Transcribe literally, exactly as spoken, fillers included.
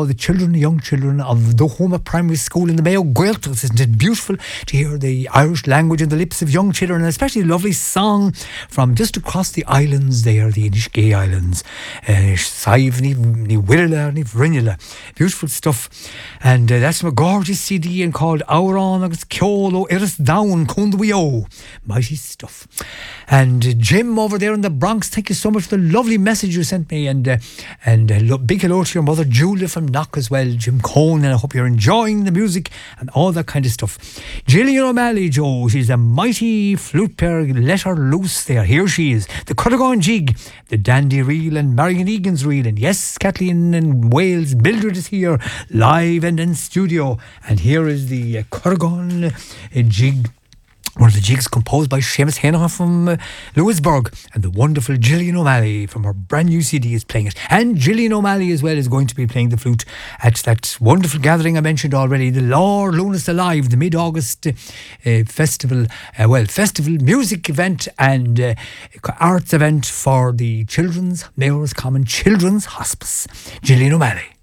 all the children, young children of the Homa Primary School in the Mayo Gaeltacht. Isn't it beautiful to hear the Irish language in the lips of young children, and especially a lovely song from just across the islands there, the Inishgay Islands. Saiv ni Wirrila ni Vrinila. Beautiful stuff. And uh, that's from a gorgeous C D and called Auron agus Kyolo Iris Down Kundwio. Mighty stuff. And uh, Jim over there in the Bronx, thank you so much for the lovely message you sent me. And uh, and uh, lo- big hello to your mother Julia from Knock as well, Jim Cohn, and I hope you're enjoying the music and all that kind of stuff. Gillian O'Malley, Joe, she's a mighty flute player. Let her loose there. Here she is. The Cuddagon Jig, the Dandy Reel and Marion Egan's Reel. And yes, Kathleen in Wales, Mildred is here live and in studio. And here is the uh, Cuddagon uh, Jig. One of the jigs composed by Seamus Hanahan from uh, Lewisburg, and the wonderful Gillian O'Malley from her brand new C D is playing it. And Gillian O'Malley as well is going to be playing the flute at that wonderful gathering I mentioned already, the Lord Lunas Alive, the mid-August uh, uh, festival, uh, well, festival music event and uh, arts event for the Children's, Mayor's Common Children's Hospice. Gillian O'Malley.